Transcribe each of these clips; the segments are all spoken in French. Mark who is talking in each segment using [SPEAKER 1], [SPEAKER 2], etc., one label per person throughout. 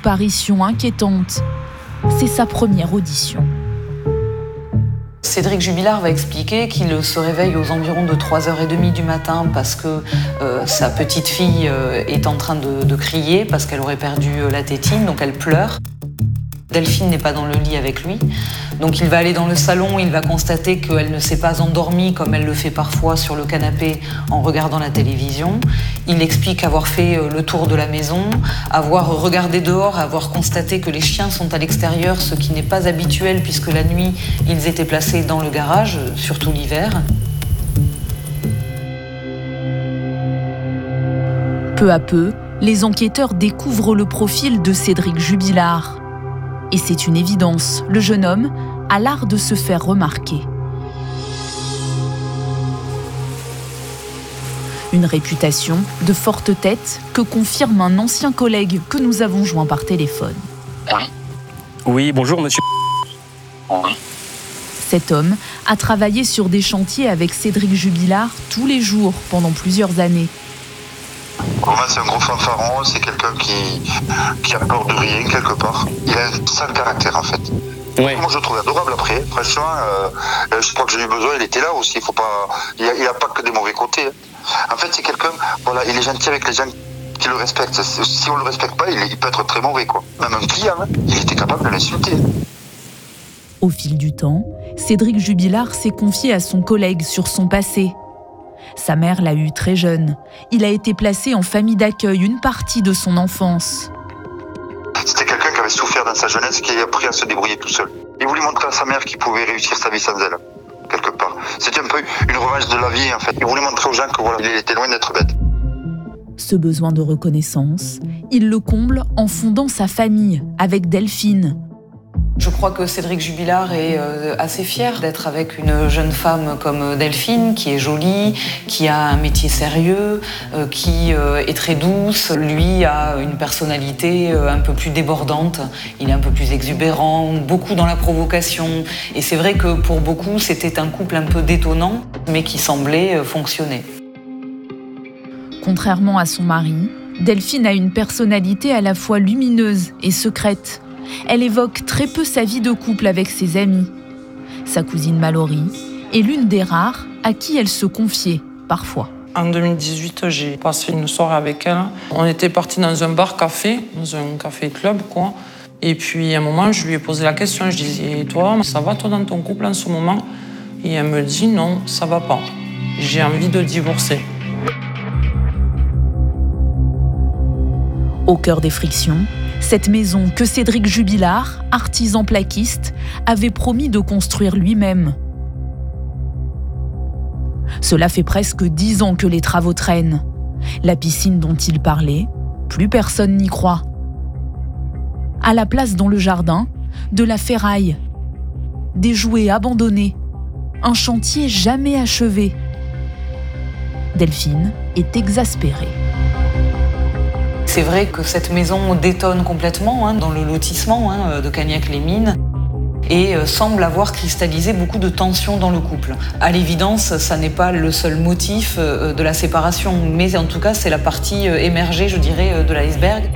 [SPEAKER 1] disparition inquiétante. C'est sa première audition.
[SPEAKER 2] Cédric Jubilard va expliquer qu'il se réveille aux environs de 3h30 du matin parce que sa petite fille est en train de crier parce qu'elle aurait perdu la tétine, donc elle pleure. Delphine n'est pas dans le lit avec lui, donc il va aller dans le salon, il va constater qu'elle ne s'est pas endormie comme elle le fait parfois sur le canapé en regardant la télévision. Il explique avoir fait le tour de la maison, avoir regardé dehors, avoir constaté que les chiens sont à l'extérieur, ce qui n'est pas habituel puisque la nuit, ils étaient placés dans le garage, surtout l'hiver.
[SPEAKER 1] Peu à peu, les enquêteurs découvrent le profil de Cédric Jubilard. Et c'est une évidence, le jeune homme a l'art de se faire remarquer. Une réputation de forte tête que confirme un ancien collègue que nous avons joint par téléphone.
[SPEAKER 3] Oui, bonjour monsieur.
[SPEAKER 1] Cet homme a travaillé sur des chantiers avec Cédric Jubilard tous les jours pendant plusieurs années.
[SPEAKER 4] C'est un gros fanfaron, c'est quelqu'un qui a peur de rien quelque part. Il a un sale caractère en fait.
[SPEAKER 3] Ouais.
[SPEAKER 4] Moi je le trouve adorable après, franchement, je crois que j'ai eu besoin, il était là aussi, il a pas que des mauvais côtés. En fait c'est quelqu'un, voilà, il est gentil avec les gens qui le respectent. Si on le respecte pas, il peut être très mauvais quoi. Même un client, il était capable de l'insulter.
[SPEAKER 1] Au fil du temps, Cédric Jubilard s'est confié à son collègue sur son passé. Sa mère l'a eu très jeune. Il a été placé en famille d'accueil une partie de son enfance.
[SPEAKER 4] C'était quelqu'un qui avait souffert dans sa jeunesse, qui a appris à se débrouiller tout seul. Il voulait montrer à sa mère qu'il pouvait réussir sa vie sans elle, quelque part. C'était un peu une revanche de la vie, en fait. Il voulait montrer aux gens que voilà, il était loin d'être bête.
[SPEAKER 1] Ce besoin de reconnaissance, il le comble en fondant sa famille avec Delphine.
[SPEAKER 2] Je crois que Cédric Jubilard est assez fier d'être avec une jeune femme comme Delphine, qui est jolie, qui a un métier sérieux, qui est très douce. Lui a une personnalité un peu plus débordante, il est un peu plus exubérant, beaucoup dans la provocation. Et c'est vrai que pour beaucoup, c'était un couple un peu détonnant, mais qui semblait fonctionner.
[SPEAKER 1] Contrairement à son mari, Delphine a une personnalité à la fois lumineuse et secrète. Elle évoque très peu sa vie de couple avec ses amis. Sa cousine Mallory est l'une des rares à qui elle se confiait, parfois.
[SPEAKER 5] En 2018, j'ai passé une soirée avec elle. On était partis dans un bar-café, dans un café-club, quoi. Et puis, à un moment, je lui ai posé la question. Je disais, toi, ça va, toi, dans ton couple en ce moment? Et elle me dit, non, ça va pas. J'ai envie de divorcer.
[SPEAKER 1] Au cœur des frictions, cette maison que Cédric Jubilard, artisan plaquiste, avait promis de construire lui-même. Cela fait presque 10 ans que les travaux traînent. La piscine dont il parlait, plus personne n'y croit. À la place dans le jardin, de la ferraille, des jouets abandonnés, un chantier jamais achevé. Delphine est exaspérée.
[SPEAKER 2] C'est vrai que cette maison détonne complètement dans le lotissement de Cagnac-les-Mines et semble avoir cristallisé beaucoup de tensions dans le couple. À l'évidence, ça n'est pas le seul motif de la séparation, mais en tout cas, c'est la partie émergée, je dirais, de l'iceberg.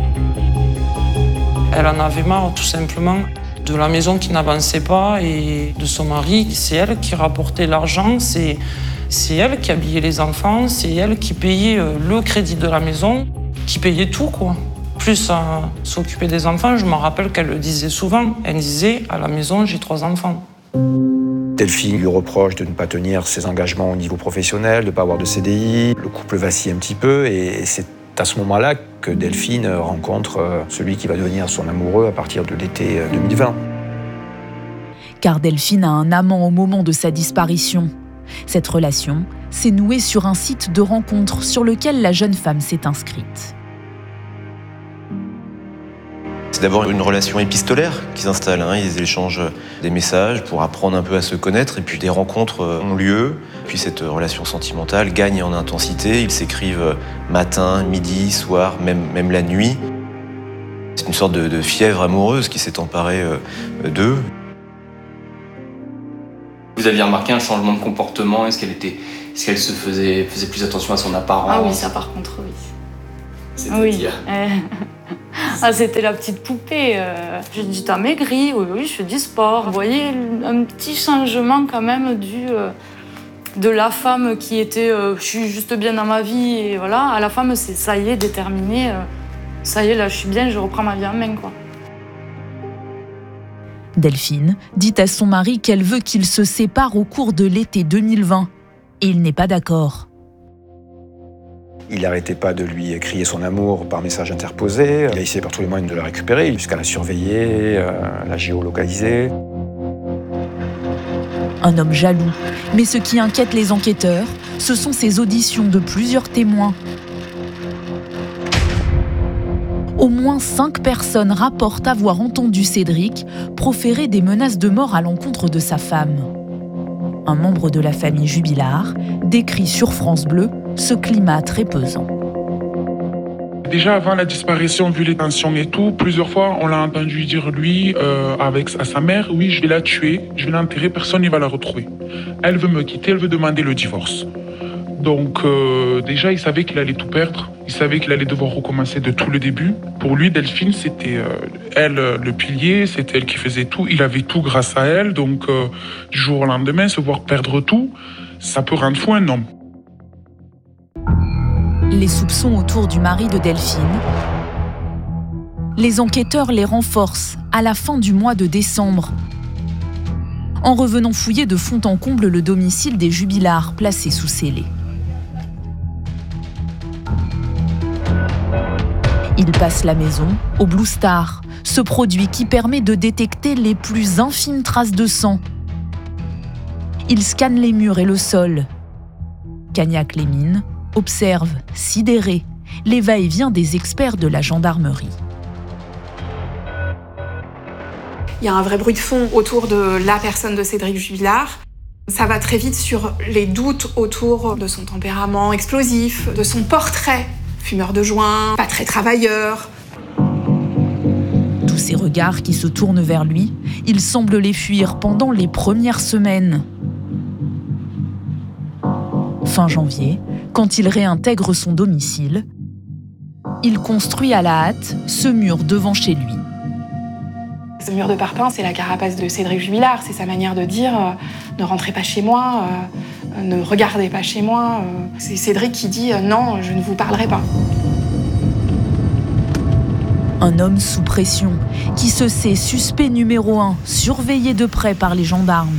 [SPEAKER 5] Elle en avait marre, tout simplement, de la maison qui n'avançait pas et de son mari. C'est elle qui rapportait l'argent, c'est elle qui habillait les enfants, c'est elle qui payait le crédit de la maison, qui payait tout, quoi. Plus s'occuper des enfants, je me rappelle qu'elle le disait souvent. Elle disait, à la maison, j'ai 3 enfants.
[SPEAKER 6] Delphine lui reproche de ne pas tenir ses engagements au niveau professionnel, de ne pas avoir de CDI. Le couple vacille un petit peu et c'est à ce moment-là que Delphine rencontre celui qui va devenir son amoureux à partir de l'été 2020.
[SPEAKER 1] Car Delphine a un amant au moment de sa disparition. Cette relation s'est nouée sur un site de rencontre sur lequel la jeune femme s'est inscrite.
[SPEAKER 7] C'est d'abord une relation épistolaire qui s'installe. Ils échangent des messages pour apprendre un peu à se connaître et puis des rencontres ont lieu. Puis cette relation sentimentale gagne en intensité. Ils s'écrivent matin, midi, soir, même la nuit. C'est une sorte de fièvre amoureuse qui s'est emparée d'eux.
[SPEAKER 3] Vous aviez remarqué un changement de comportement? Est-ce qu'elle se faisait plus attention à son apparence?
[SPEAKER 8] Ah oui, ça par contre, oui.
[SPEAKER 3] C'est-à-dire
[SPEAKER 8] Ah, c'était la petite poupée. J'ai dit, t'as maigri? Oui, je fais du sport. Vous voyez un petit changement quand même de la femme qui était je suis juste bien dans ma vie et voilà, à la femme c'est ça y est, déterminée, ça y est, là je suis bien, je reprends ma vie en main, quoi.
[SPEAKER 1] Delphine dit à son mari qu'elle veut qu'ils se séparent au cours de l'été 2020 et il n'est pas d'accord.
[SPEAKER 6] Il n'arrêtait pas de lui crier son amour par message interposé. Il a essayé par tous les moyens de la récupérer, jusqu'à la surveiller, la géolocaliser.
[SPEAKER 1] Un homme jaloux. Mais ce qui inquiète les enquêteurs, ce sont ces auditions de plusieurs témoins. Au moins 5 personnes rapportent avoir entendu Cédric proférer des menaces de mort à l'encontre de sa femme. Un membre de la famille Jubilard décrit sur France Bleu ce climat très pesant.
[SPEAKER 9] Déjà avant la disparition, vu les tensions et tout, plusieurs fois on l'a entendu dire lui à sa mère, oui je vais la tuer, je vais l'enterrer, personne ne va la retrouver. Elle veut me quitter, elle veut demander le divorce. Donc déjà il savait qu'il allait tout perdre, il savait qu'il allait devoir recommencer de tout le début. Pour lui Delphine c'était elle le pilier, c'était elle qui faisait tout, il avait tout grâce à elle, donc du jour au lendemain se voir perdre tout, ça peut rendre fou un homme.
[SPEAKER 1] Les soupçons autour du mari de Delphine. Les enquêteurs les renforcent à la fin du mois de décembre. En revenant fouiller de fond en comble le domicile des Jubilard placé sous scellé. Ils passent la maison au Blue Star, ce produit qui permet de détecter les plus infimes traces de sang. Ils scannent les murs et le sol. Cagnac les mines, observe, sidéré, les va-et-vient des experts de la gendarmerie.
[SPEAKER 10] Il y a un vrai bruit de fond autour de la personne de Cédric Jubilard. Ça va très vite sur les doutes autour de son tempérament explosif, de son portrait, fumeur de joint, pas très travailleur.
[SPEAKER 1] Tous ces regards qui se tournent vers lui, il semble les fuir pendant les premières semaines. Fin janvier, quand il réintègre son domicile, il construit à la hâte ce mur devant chez lui.
[SPEAKER 10] Ce mur de parpaing, c'est la carapace de Cédric Jubilard. C'est sa manière de dire ne rentrez pas chez moi, ne regardez pas chez moi. C'est Cédric qui dit non, je ne vous parlerai pas.
[SPEAKER 1] Un homme sous pression, qui se sait suspect numéro 1, surveillé de près par les gendarmes.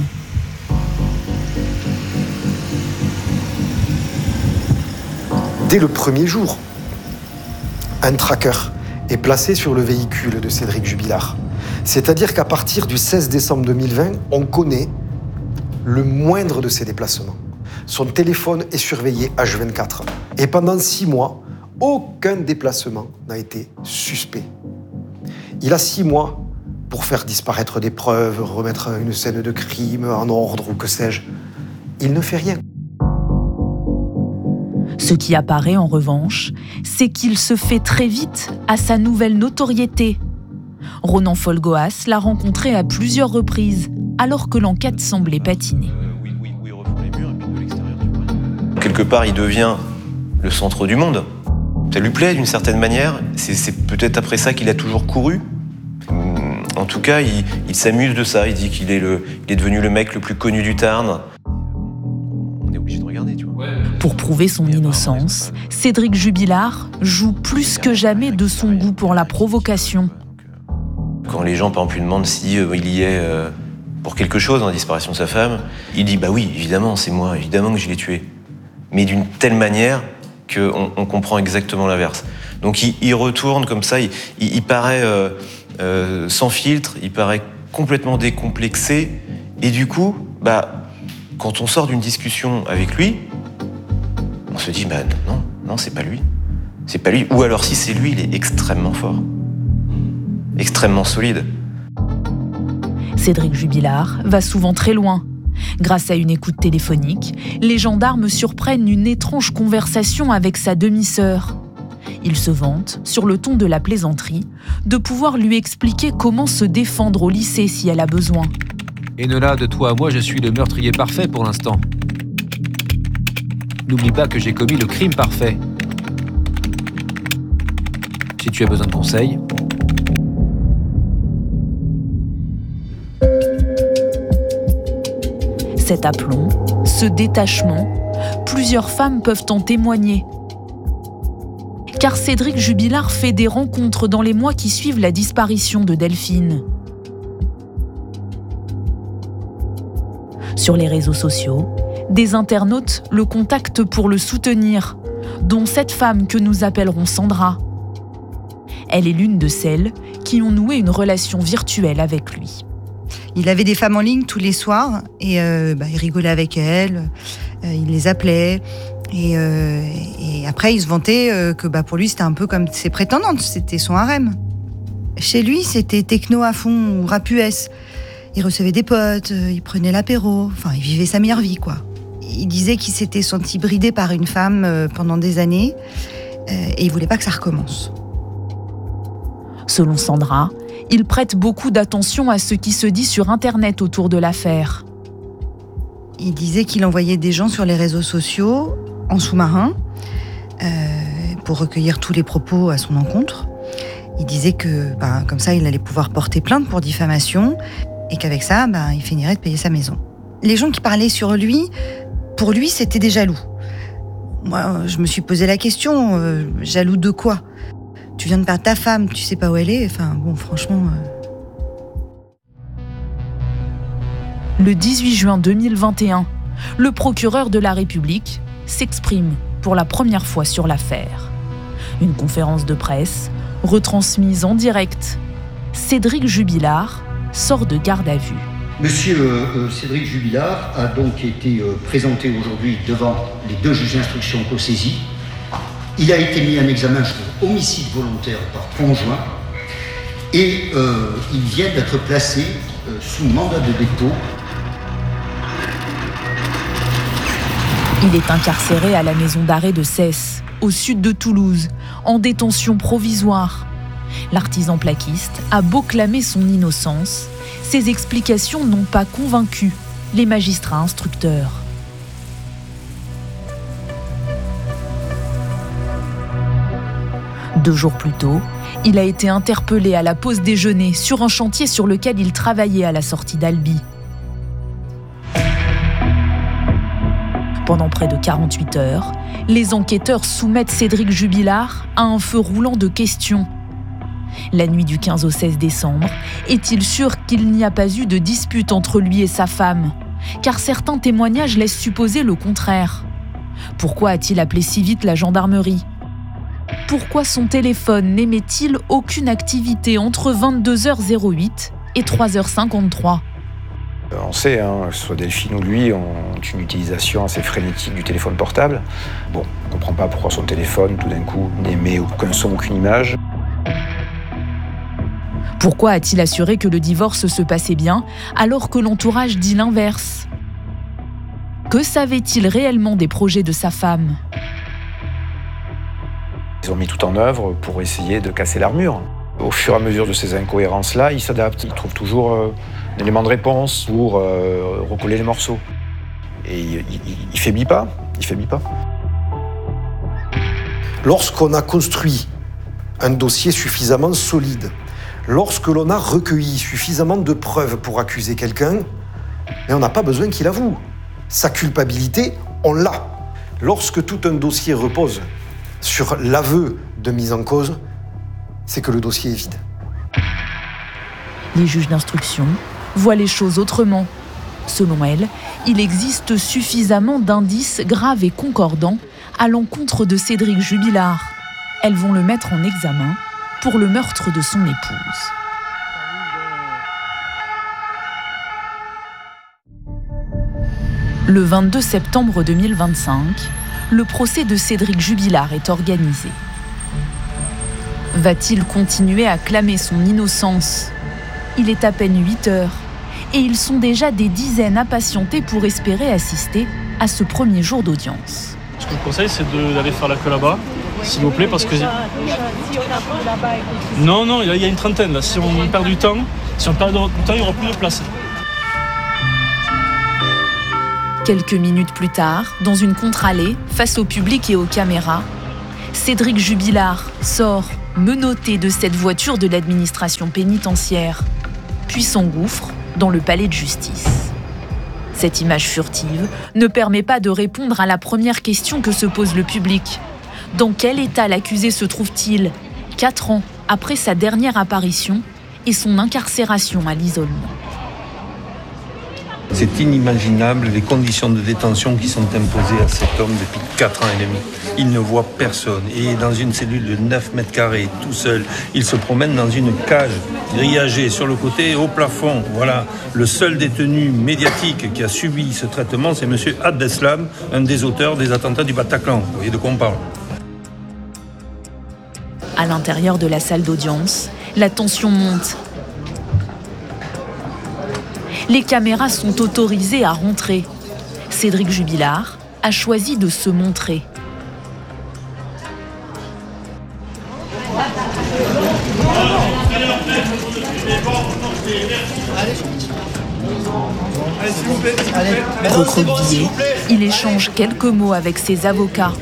[SPEAKER 11] Dès le premier jour, un tracker est placé sur le véhicule de Cédric Jubilard. C'est-à-dire qu'à partir du 16 décembre 2020, on connaît le moindre de ses déplacements. Son téléphone est surveillé H24. Et pendant 6 mois, aucun déplacement n'a été suspect. Il a 6 mois pour faire disparaître des preuves, remettre une scène de crime en ordre ou que sais-je. Il ne fait rien.
[SPEAKER 1] Ce qui apparaît en revanche, c'est qu'il se fait très vite à sa nouvelle notoriété. Ronan Folgoas l'a rencontré à plusieurs reprises, alors que l'enquête semblait patiner.
[SPEAKER 7] Quelque part, il devient le centre du monde. Ça lui plaît d'une certaine manière. C'est peut-être après ça qu'il a toujours couru. En tout cas, il s'amuse de ça. Il dit qu'il est devenu le mec le plus connu du Tarn. On est obligé de regarder, tu vois.
[SPEAKER 1] Pour prouver son innocence, Cédric Jubilard joue plus que jamais de son goût pour la provocation.
[SPEAKER 7] Quand les gens, par exemple, lui demandent si il y est pour quelque chose dans la disparition de sa femme, il dit bah oui, évidemment, c'est moi, évidemment que je l'ai tué. Mais d'une telle manière qu'on comprend exactement l'inverse. Donc il retourne comme ça, il paraît sans filtre, il paraît complètement décomplexé. Et du coup, quand on sort d'une discussion avec lui, on se dit non, c'est pas lui. C'est pas lui. Ou alors si c'est lui, il est extrêmement fort. Extrêmement solide.
[SPEAKER 1] Cédric Jubilard va souvent très loin. Grâce à une écoute téléphonique, les gendarmes surprennent une étrange conversation avec sa demi-sœur. Il se vante, sur le ton de la plaisanterie, de pouvoir lui expliquer comment se défendre au lycée si elle a besoin.
[SPEAKER 12] Enola, de toi à moi, je suis le meurtrier parfait pour l'instant. N'oublie pas que j'ai commis le crime parfait. Si tu as besoin de conseils,
[SPEAKER 1] Cet aplomb, ce détachement, plusieurs femmes peuvent en témoigner. Car Cédric Jubilard fait des rencontres dans les mois qui suivent la disparition de Delphine. Sur les réseaux sociaux, des internautes le contactent pour le soutenir, dont cette femme que nous appellerons Sandra. Elle est l'une de celles qui ont noué une relation virtuelle avec lui.
[SPEAKER 13] Il avait des femmes en ligne tous les soirs et il rigolait avec elles, il les appelait et après il se vantait que pour lui c'était un peu comme ses prétendantes, c'était son harem. Chez lui c'était techno à fond, rap US. Il recevait des potes, il prenait l'apéro, il vivait sa meilleure vie quoi. Il disait qu'il s'était senti bridé par une femme pendant des années et il voulait pas que ça recommence.
[SPEAKER 1] Selon Sandra, il prête beaucoup d'attention à ce qui se dit sur Internet autour de l'affaire.
[SPEAKER 13] Il disait qu'il envoyait des gens sur les réseaux sociaux en sous-marin pour recueillir tous les propos à son encontre. Il disait que comme ça, il allait pouvoir porter plainte pour diffamation et qu'avec ça, il finirait de payer sa maison. Les gens qui parlaient sur lui, pour lui, c'était des jaloux. Moi, je me suis posé la question, jaloux de quoi ? Tu viens de perdre ta femme, tu sais pas où elle est, franchement...
[SPEAKER 1] Le 18 juin 2021, le procureur de la République s'exprime pour la première fois sur l'affaire. Une conférence de presse, retransmise en direct. Cédric Jubilard sort de garde à vue.
[SPEAKER 14] Monsieur Cédric Jubilard a donc été présenté aujourd'hui devant les 2 juges d'instruction co-saisis. Il a été mis en examen pour homicide volontaire par conjoint et il vient d'être placé sous mandat de dépôt.
[SPEAKER 1] Il est incarcéré à la maison d'arrêt de Cesse, au sud de Toulouse, en détention provisoire. L'artisan plaquiste a beau clamer son innocence, ses explications n'ont pas convaincu les magistrats instructeurs. Deux jours plus tôt, il a été interpellé à la pause déjeuner sur un chantier sur lequel il travaillait à la sortie d'Albi. Pendant près de 48 heures, les enquêteurs soumettent Cédric Jubilard à un feu roulant de questions. La nuit du 15 au 16 décembre, est-il sûr qu'il n'y a pas eu de dispute entre lui et sa femme ? Car certains témoignages laissent supposer le contraire. Pourquoi a-t-il appelé si vite la gendarmerie ? Pourquoi son téléphone n'émet-il aucune activité entre 22h08 et 3h53 ?
[SPEAKER 6] On sait, que ce soit Delphine ou lui, ont une utilisation assez frénétique du téléphone portable. On ne comprend pas pourquoi son téléphone, tout d'un coup, n'émet aucun son, aucune image.
[SPEAKER 1] Pourquoi a-t-il assuré que le divorce se passait bien, alors que l'entourage dit l'inverse ? Que savait-il réellement des projets de sa femme ?
[SPEAKER 6] Ils ont mis tout en œuvre pour essayer de casser l'armure. Au fur et à mesure de ces incohérences-là, il s'adapte. Il trouve toujours un élément de réponse pour recoller les morceaux. Et il faiblit pas. Il faiblit pas.
[SPEAKER 11] Lorsqu'on a construit un dossier suffisamment solide, lorsque l'on a recueilli suffisamment de preuves pour accuser quelqu'un, mais on n'a pas besoin qu'il avoue. Sa culpabilité, on l'a. Lorsque tout un dossier repose sur l'aveu de mise en cause, c'est que le dossier est vide.
[SPEAKER 1] Les juges d'instruction voient les choses autrement. Selon elles, il existe suffisamment d'indices graves et concordants à l'encontre de Cédric Jubilard. Elles vont le mettre en examen pour le meurtre de son épouse. Le 22 septembre 2025, le procès de Cédric Jubilard est organisé. Va-t-il continuer à clamer son innocence ? Il est à peine 8 heures et ils sont déjà des dizaines impatientés pour espérer assister à ce premier jour d'audience.
[SPEAKER 15] Ce que je vous conseille, c'est d'aller faire la queue là-bas, s'il vous plaît, parce que... Non, il y a une trentaine là. Si on perd du temps, il n'y aura plus de place.
[SPEAKER 1] Quelques minutes plus tard, dans une contre-allée, face au public et aux caméras, Cédric Jubilard sort, menotté de cette voiture de l'administration pénitentiaire, puis s'engouffre dans le palais de justice. Cette image furtive ne permet pas de répondre à la première question que se pose le public. Dans quel état l'accusé se trouve-t-il 4 ans après sa dernière apparition et son incarcération à l'isolement?
[SPEAKER 16] C'est inimaginable les conditions de détention qui sont imposées à cet homme depuis 4 ans et demi. Il ne voit personne. Et dans une cellule de 9 mètres carrés, tout seul, il se promène dans une cage grillagée sur le côté et au plafond. Voilà, le seul détenu médiatique qui a subi ce traitement, c'est M. Abdeslam, un des auteurs des attentats du Bataclan. Vous voyez de quoi on parle.
[SPEAKER 1] À l'intérieur de la salle d'audience, la tension monte. Les caméras sont autorisées à rentrer. Cédric Jubilard a choisi de se montrer. Recroquevillé, il échange quelques mots avec ses avocats.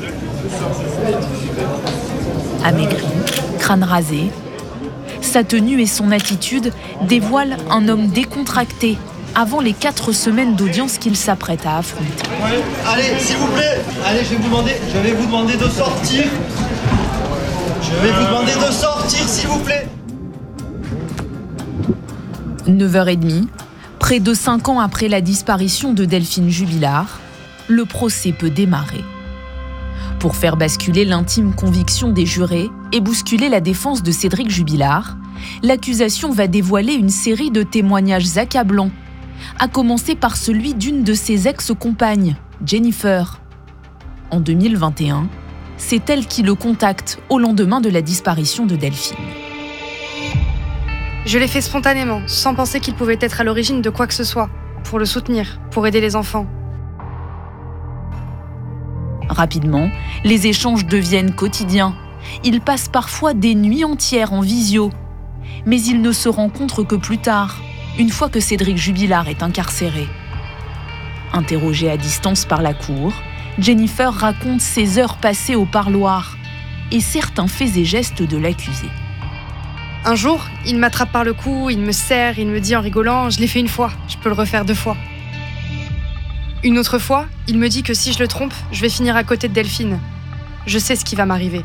[SPEAKER 1] Amaigri, crâne rasé, sa tenue et son attitude dévoilent un homme décontracté avant les 4 semaines d'audience qu'il s'apprête à affronter.
[SPEAKER 17] Allez, s'il vous plaît, allez, je vais vous demander de sortir. Je vais vous demander de sortir, s'il vous plaît.
[SPEAKER 1] 9h30, près de 5 ans après la disparition de Delphine Jubilard, le procès peut démarrer. Pour faire basculer l'intime conviction des jurés et bousculer la défense de Cédric Jubilard, l'accusation va dévoiler une série de témoignages accablants, à commencer par celui d'une de ses ex-compagnes, Jennifer. En 2021, c'est elle qui le contacte au lendemain de la disparition de Delphine.
[SPEAKER 18] Je l'ai fait spontanément, sans penser qu'il pouvait être à l'origine de quoi que ce soit, pour le soutenir, pour aider les enfants.
[SPEAKER 1] Rapidement, les échanges deviennent quotidiens. Ils passent parfois des nuits entières en visio. Mais ils ne se rencontrent que plus tard, une fois que Cédric Jubilard est incarcéré. Interrogée à distance par la cour, Jennifer raconte ses heures passées au parloir et certains faits et gestes de l'accusé.
[SPEAKER 18] Un jour, il m'attrape par le cou, il me serre, il me dit en rigolant « Je l'ai fait une fois, je peux le refaire 2 fois ». Une autre fois, il me dit que si je le trompe, je vais finir à côté de Delphine. Je sais ce qui va m'arriver.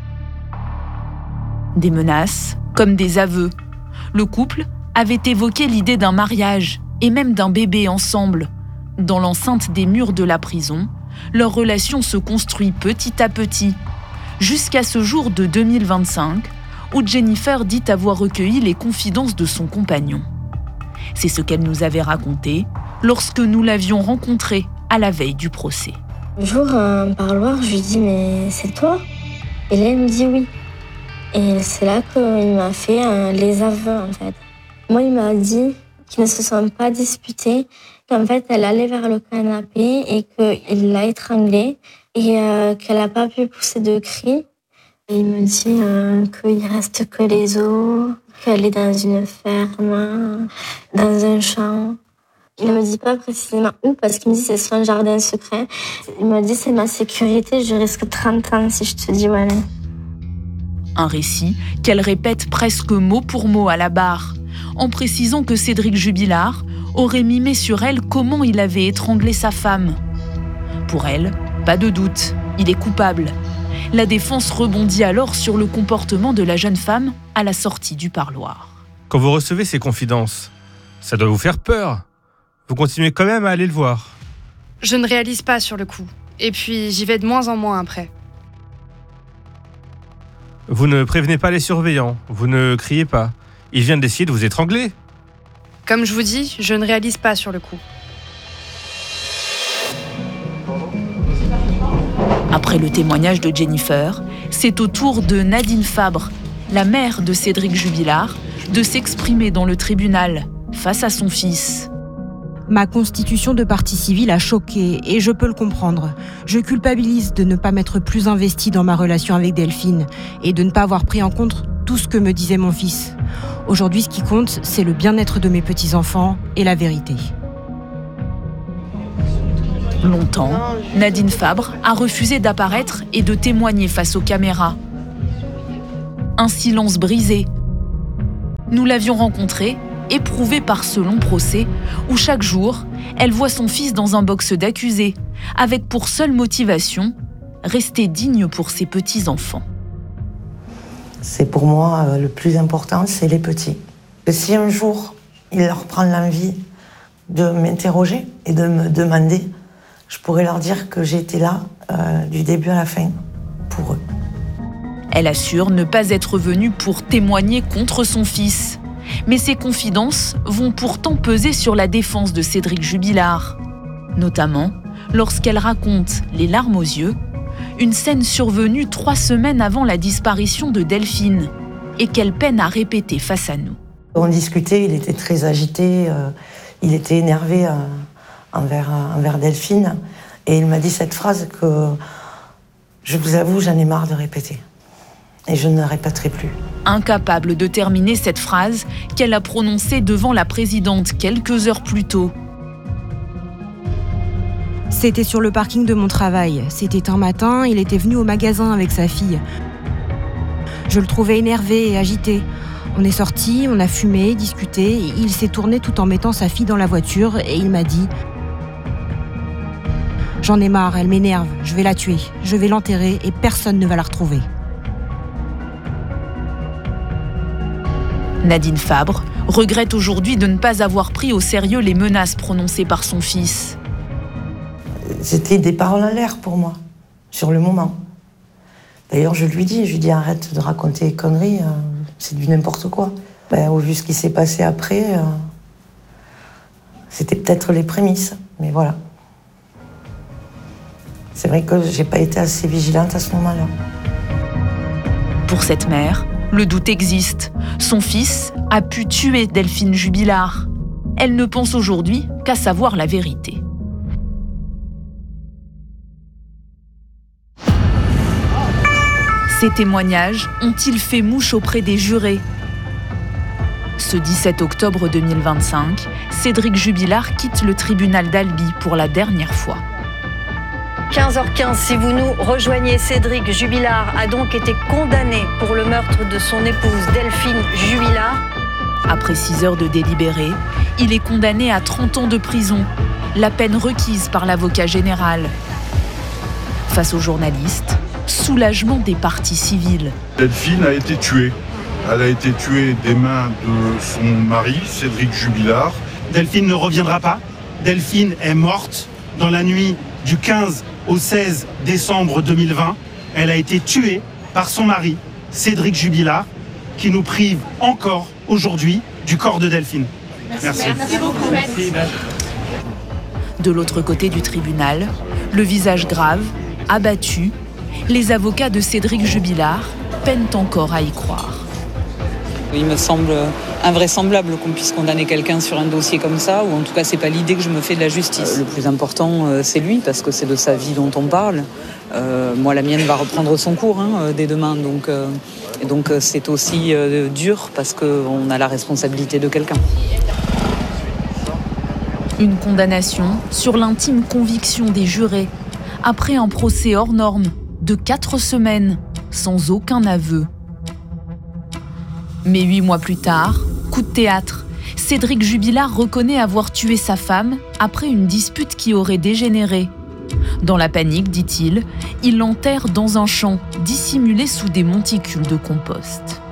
[SPEAKER 1] Des menaces, comme des aveux. Le couple avait évoqué l'idée d'un mariage et même d'un bébé ensemble. Dans l'enceinte des murs de la prison, leur relation se construit petit à petit, jusqu'à ce jour de 2025, où Jennifer dit avoir recueilli les confidences de son compagnon. C'est ce qu'elle nous avait raconté lorsque nous l'avions rencontré à la veille du procès.
[SPEAKER 19] Un jour, à un parloir, je lui dis « Mais c'est toi ?» Et là, elle me dit « Oui ». Et c'est là qu'il m'a fait les aveux, en fait. Moi, il m'a dit qu'ils ne se sont pas disputés, qu'en fait, elle allait vers le canapé et qu'il l'a étranglée et qu'elle n'a pas pu pousser de cris. Et il me dit qu'il ne reste que les os, qu'elle est dans une ferme, dans un champ. Il ne me dit pas précisément où, parce qu'il me dit que c'est son jardin secret. Il me dit c'est ma sécurité, je risque 30 ans si je te dis voilà.
[SPEAKER 1] Un récit qu'elle répète presque mot pour mot à la barre, en précisant que Cédric Jubilard aurait mimé sur elle comment il avait étranglé sa femme. Pour elle, pas de doute, il est coupable. La défense rebondit alors sur le comportement de la jeune femme à la sortie du parloir.
[SPEAKER 20] Quand vous recevez ces confidences, ça doit vous faire peur. Vous continuez quand même à aller le voir.
[SPEAKER 18] Je ne réalise pas sur le coup. Et puis, j'y vais de moins en moins après.
[SPEAKER 20] Vous ne prévenez pas les surveillants, vous ne criez pas. Ils viennent d'essayer de vous étrangler.
[SPEAKER 18] Comme je vous dis, je ne réalise pas sur le coup.
[SPEAKER 1] Après le témoignage de Jennifer, c'est au tour de Nadine Fabre, la mère de Cédric Jubilard, de s'exprimer dans le tribunal face à son fils.
[SPEAKER 21] Ma constitution de partie civile a choqué et je peux le comprendre. Je culpabilise de ne pas m'être plus investie dans ma relation avec Delphine et de ne pas avoir pris en compte tout ce que me disait mon fils. Aujourd'hui, ce qui compte, c'est le bien-être de mes petits-enfants et la vérité.
[SPEAKER 1] Longtemps, Nadine Fabre a refusé d'apparaître et de témoigner face aux caméras. Un silence brisé. Nous l'avions rencontrée éprouvée par ce long procès où chaque jour, elle voit son fils dans un box d'accusés, avec pour seule motivation rester digne pour ses petits-enfants.
[SPEAKER 4] C'est pour moi le plus important, c'est les petits. Que si un jour, il leur prend l'envie de m'interroger et de me demander, je pourrais leur dire que j'ai été là du début à la fin pour eux.
[SPEAKER 1] Elle assure ne pas être venue pour témoigner contre son fils. Mais ses confidences vont pourtant peser sur la défense de Cédric Jubilard. Notamment lorsqu'elle raconte, les larmes aux yeux, une scène survenue 3 semaines avant la disparition de Delphine et qu'elle peine à répéter face à nous.
[SPEAKER 4] On discutait, il était très agité, il était énervé envers Delphine. Et il m'a dit cette phrase que, je vous avoue, j'en ai marre de répéter. Et je ne la répéterai plus.
[SPEAKER 1] Incapable de terminer cette phrase qu'elle a prononcée devant la présidente quelques heures plus tôt.
[SPEAKER 21] C'était sur le parking de mon travail. C'était un matin, il était venu au magasin avec sa fille. Je le trouvais énervé et agité. On est sortis, on a fumé, discuté. Il s'est tourné tout en mettant sa fille dans la voiture et il m'a dit « J'en ai marre, elle m'énerve, je vais la tuer. Je vais l'enterrer et personne ne va la retrouver. »
[SPEAKER 1] Nadine Fabre regrette aujourd'hui de ne pas avoir pris au sérieux les menaces prononcées par son fils.
[SPEAKER 4] C'était des paroles en l'air pour moi, sur le moment. D'ailleurs, je lui dis arrête de raconter des conneries, c'est du n'importe quoi. Au vu de ce qui s'est passé après, c'était peut-être les prémices, mais voilà. C'est vrai que j'ai pas été assez vigilante à ce moment-là.
[SPEAKER 1] Pour cette mère, le doute existe. Son fils a pu tuer Delphine Jubilard. Elle ne pense aujourd'hui qu'à savoir la vérité. Ces témoignages ont-ils fait mouche auprès des jurés ? Ce 17 octobre 2025, Cédric Jubilard quitte le tribunal d'Albi pour la dernière fois.
[SPEAKER 22] 15h15, si vous nous rejoignez, Cédric Jubilard a donc été condamné pour le meurtre de son épouse Delphine Jubilard.
[SPEAKER 1] Après 6 heures de délibéré, il est condamné à 30 ans de prison, la peine requise par l'avocat général. Face aux journalistes, soulagement des parties civiles.
[SPEAKER 23] Delphine a été tuée. Elle a été tuée des mains de son mari, Cédric Jubilard.
[SPEAKER 24] Delphine ne reviendra pas. Delphine est morte dans la nuit du 15 au 16 décembre 2020, elle a été tuée par son mari, Cédric Jubilard, qui nous prive encore aujourd'hui du corps de Delphine. Merci.
[SPEAKER 22] Merci beaucoup. Merci.
[SPEAKER 1] De l'autre côté du tribunal, le visage grave, abattu, les avocats de Cédric Jubilard peinent encore à y croire.
[SPEAKER 2] Il me semble invraisemblable qu'on puisse condamner quelqu'un sur un dossier comme ça, ou en tout cas c'est pas l'idée que je me fais de la justice. Le plus important c'est lui, parce que c'est de sa vie dont on parle. Moi la mienne va reprendre son cours dès demain, donc c'est aussi dur parce qu'on a la responsabilité de quelqu'un.
[SPEAKER 1] Une condamnation sur l'intime conviction des jurés, après un procès hors norme de 4 semaines, sans aucun aveu. Mais 8 mois plus tard, coup de théâtre, Cédric Jubilard reconnaît avoir tué sa femme après une dispute qui aurait dégénéré. Dans la panique, dit-il, il l'enterre dans un champ dissimulé sous des monticules de compost.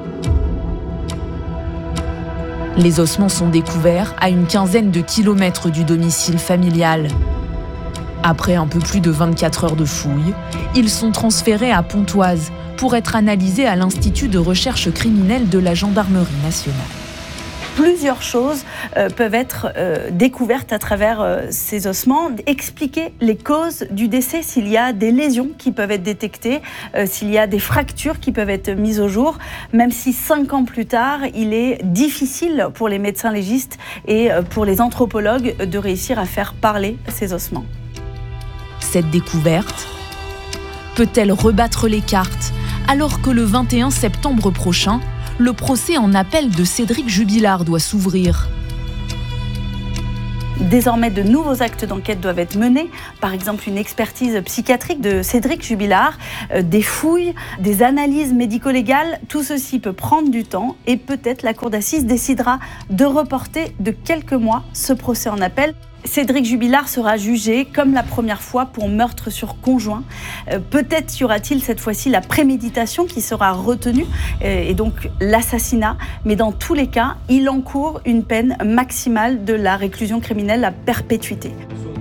[SPEAKER 1] Les ossements sont découverts à une quinzaine de kilomètres du domicile familial. Après un peu plus de 24 heures de fouilles, ils sont transférés à Pontoise pour être analysés à l'Institut de recherche criminelle de la Gendarmerie nationale.
[SPEAKER 25] Plusieurs choses peuvent être découvertes à travers ces ossements, expliquer les causes du décès, s'il y a des lésions qui peuvent être détectées, s'il y a des fractures qui peuvent être mises au jour, même si 5 ans plus tard, il est difficile pour les médecins légistes et pour les anthropologues de réussir à faire parler ces ossements.
[SPEAKER 1] Cette découverte peut-elle rebattre les cartes alors que le 21 septembre prochain, le procès en appel de Cédric Jubilard doit s'ouvrir?
[SPEAKER 25] Désormais, de nouveaux actes d'enquête doivent être menés, par exemple une expertise psychiatrique de Cédric Jubilard, des fouilles, des analyses médico-légales. Tout ceci peut prendre du temps et peut-être la cour d'assises décidera de reporter de quelques mois ce procès en appel. Cédric Jubilard sera jugé comme la première fois pour meurtre sur conjoint. Peut-être y aura-t-il cette fois-ci la préméditation qui sera retenue et donc l'assassinat. Mais dans tous les cas, il encourt une peine maximale de la réclusion criminelle à perpétuité.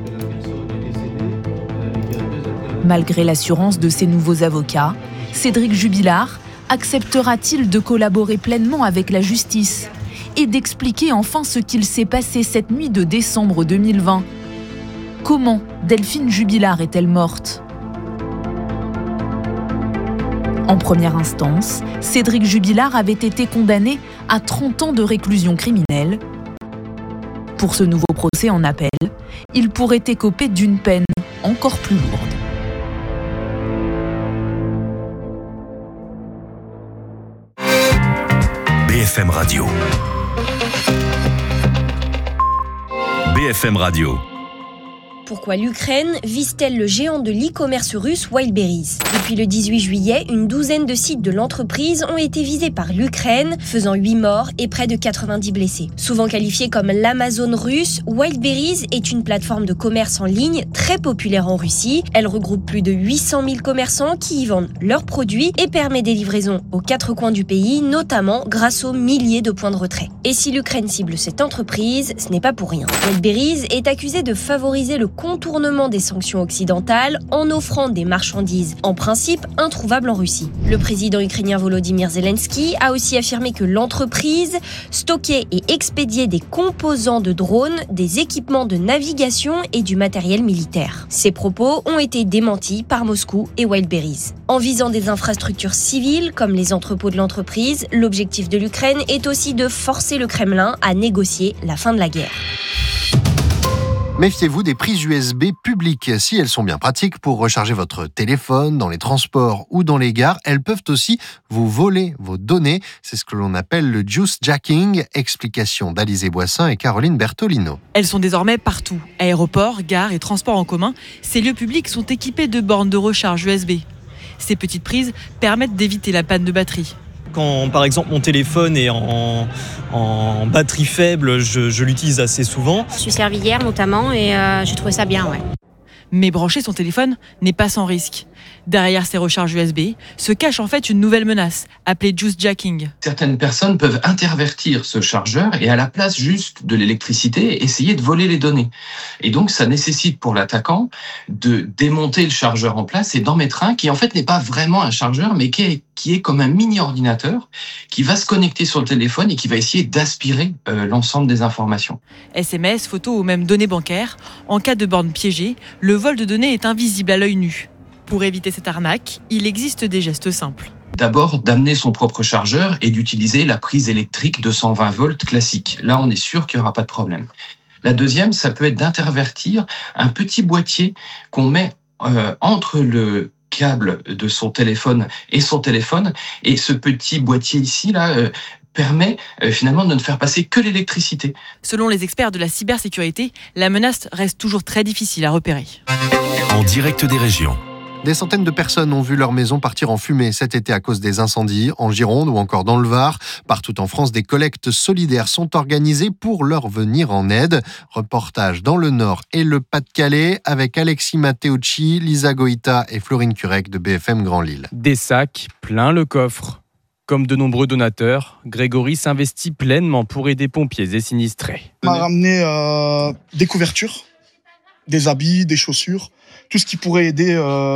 [SPEAKER 1] Malgré l'assurance de ses nouveaux avocats, Cédric Jubilard acceptera-t-il de collaborer pleinement avec la justice et d'expliquer enfin ce qu'il s'est passé cette nuit de décembre 2020 ? Comment Delphine Jubilard est-elle morte ? En première instance, Cédric Jubilard avait été condamné à 30 ans de réclusion criminelle. Pour ce nouveau procès en appel, il pourrait écoper d'une peine encore plus lourde.
[SPEAKER 3] BFM Radio. BFM Radio.
[SPEAKER 5] Pourquoi l'Ukraine vise-t-elle le géant de l'e-commerce russe Wildberries ? Depuis le 18 juillet, une douzaine de sites de l'entreprise ont été visés par l'Ukraine, faisant 8 morts et près de 90 blessés. Souvent qualifiée comme l'Amazon russe, Wildberries est une plateforme de commerce en ligne très populaire en Russie. Elle regroupe plus de 800 000 commerçants qui y vendent leurs produits et permet des livraisons aux 4 coins du pays, notamment grâce aux milliers de points de retrait. Et si l'Ukraine cible cette entreprise, ce n'est pas pour rien. Wildberries est accusée de favoriser le contournement des sanctions occidentales en offrant des marchandises en principe introuvables en Russie. Le président ukrainien Volodymyr Zelensky a aussi affirmé que l'entreprise stockait et expédiait des composants de drones, des équipements de navigation et du matériel militaire. Ces propos ont été démentis par Moscou et Wildberries. En visant des infrastructures civiles comme les entrepôts de l'entreprise, l'objectif de l'Ukraine est aussi de forcer le Kremlin à négocier la fin de la guerre.
[SPEAKER 8] Méfiez-vous des prises USB publiques. Si elles sont bien pratiques pour recharger votre téléphone dans les transports ou dans les gares, elles peuvent aussi vous voler vos données. C'est ce que l'on appelle le juice jacking. Explication d'Alizé Boissin et Caroline Bertolino.
[SPEAKER 9] Elles sont désormais partout. Aéroports, gares et transports en commun, ces lieux publics sont équipés de bornes de recharge USB. Ces petites prises permettent d'éviter la panne de batterie.
[SPEAKER 10] Quand, par exemple, mon téléphone est en batterie faible, je l'utilise assez souvent.
[SPEAKER 26] Je suis servi hier notamment et j'ai trouvé ça bien, ouais.
[SPEAKER 9] Mais brancher son téléphone n'est pas sans risque. Derrière ces recharges USB se cache en fait une nouvelle menace, appelée juice jacking.
[SPEAKER 27] Certaines personnes peuvent intervertir ce chargeur et à la place juste de l'électricité, essayer de voler les données. Et donc ça nécessite pour l'attaquant de démonter le chargeur en place et d'en mettre un qui en fait n'est pas vraiment un chargeur, mais qui est comme un mini-ordinateur qui va se connecter sur le téléphone et qui va essayer d'aspirer l'ensemble des informations.
[SPEAKER 9] SMS, photos ou même données bancaires. En cas de borne piégée, le vol de données est invisible à l'œil nu. Pour éviter cette arnaque, il existe des gestes simples.
[SPEAKER 27] D'abord, d'amener son propre chargeur et d'utiliser la prise électrique de 120 volts classique. Là, on est sûr qu'il n'y aura pas de problème. La deuxième, ça peut être d'intervertir un petit boîtier qu'on met entre le câble de son téléphone et son téléphone. Et ce petit boîtier ici, là, permet finalement de ne faire passer que l'électricité.
[SPEAKER 9] Selon les experts de la cybersécurité, la menace reste toujours très difficile à repérer.
[SPEAKER 3] En direct des régions.
[SPEAKER 8] Des centaines de personnes ont vu leur maison partir en fumée cet été à cause des incendies, en Gironde ou encore dans le Var. Partout en France, des collectes solidaires sont organisées pour leur venir en aide. Reportage dans le Nord et le Pas-de-Calais avec Alexis Matteucci, Lisa Goïta et Florine Curec de BFM Grand Lille.
[SPEAKER 28] Des sacs plein le coffre. Comme de nombreux donateurs, Grégory s'investit pleinement pour aider pompiers et sinistrés.
[SPEAKER 29] On m'a ramené des couvertures, des habits, des chaussures, tout ce qui pourrait aider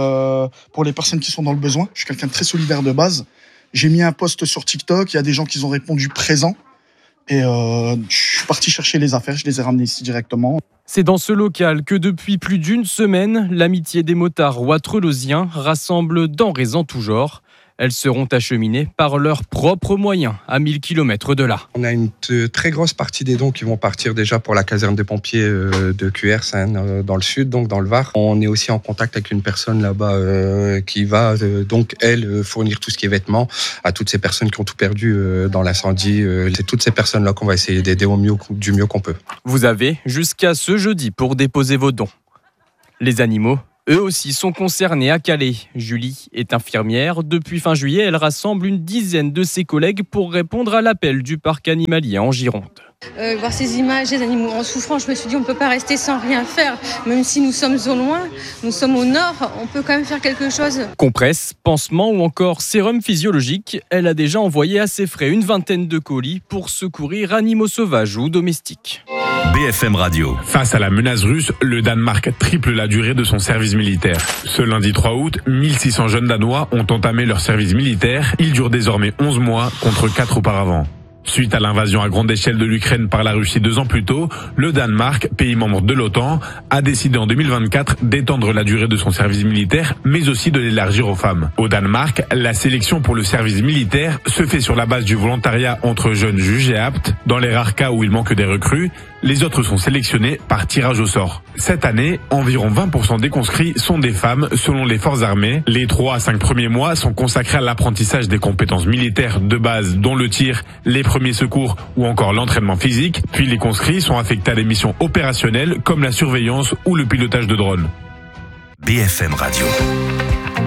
[SPEAKER 29] pour les personnes qui sont dans le besoin. Je suis quelqu'un de très solidaire de base. J'ai mis un post sur TikTok, il y a des gens qui ont répondu présent. Et je suis parti chercher les affaires, je les ai ramenées ici directement.
[SPEAKER 28] C'est dans ce local que depuis plus d'une semaine, l'amitié des motards ouatrelosiens rassemble denrées en tout genre. Elles seront acheminées par leurs propres moyens à 1000 km de là.
[SPEAKER 6] On a une très grosse partie des dons qui vont partir déjà pour la caserne des pompiers de QR dans le sud, donc dans le Var. On est aussi en contact avec une personne là-bas qui va donc elle fournir tout ce qui est vêtements à toutes ces personnes qui ont tout perdu dans l'incendie. C'est toutes ces personnes-là qu'on va essayer d'aider du mieux qu'on peut.
[SPEAKER 28] Vous avez jusqu'à ce jeudi pour déposer vos dons. Les animaux, eux aussi, sont concernés à Calais. Julie est infirmière. Depuis fin juillet, elle rassemble une dizaine de ses collègues pour répondre à l'appel du parc animalier en Gironde.
[SPEAKER 7] Voir ces images des animaux en souffrance, je me suis dit on ne peut pas rester sans rien faire. Même si nous sommes au loin, nous sommes au nord, on peut quand même faire quelque chose.
[SPEAKER 28] Compresse, pansement ou encore sérum physiologique, elle a déjà envoyé à ses frais une vingtaine de colis pour secourir animaux sauvages ou domestiques.
[SPEAKER 3] BFM Radio.
[SPEAKER 11] Face à la menace russe, le Danemark triple la durée de son service militaire. Ce lundi 3 août, 1600 jeunes Danois ont entamé leur service militaire. Il dure désormais 11 mois contre 4 auparavant. Suite à l'invasion à grande échelle de l'Ukraine par la Russie 2 ans plus tôt, le Danemark, pays membre de l'OTAN, a décidé en 2024 d'étendre la durée de son service militaire, mais aussi de l'élargir aux femmes. Au Danemark, la sélection pour le service militaire se fait sur la base du volontariat entre jeunes jugés aptes. Dans les rares cas où il manque des recrues, les autres sont sélectionnés par tirage au sort. Cette année, environ 20% des conscrits sont des femmes selon les forces armées. Les 3 à 5 premiers mois sont consacrés à l'apprentissage des compétences militaires de base, dont le tir, les premiers secours ou encore l'entraînement physique. Puis les conscrits sont affectés à des missions opérationnelles comme la surveillance ou le pilotage de drones.
[SPEAKER 3] BFM Radio.